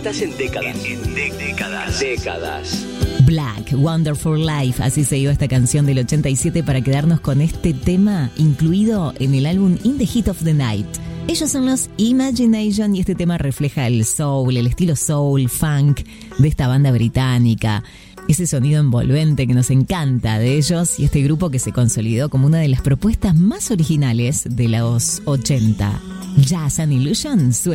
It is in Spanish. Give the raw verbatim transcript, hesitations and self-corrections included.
Estás en décadas. En, en de- décadas. Décadas. Black, Wonderful Life, así se iba esta canción del ochenta y siete para quedarnos con este tema incluido en el álbum In the Heat of the Night. Ellos son los Imagination y este tema refleja el soul, el estilo soul, funk de esta banda británica. Ese sonido envolvente que nos encanta de ellos y este grupo que se consolidó como una de las propuestas más originales de los ochenta. Jazz and Illusion suena.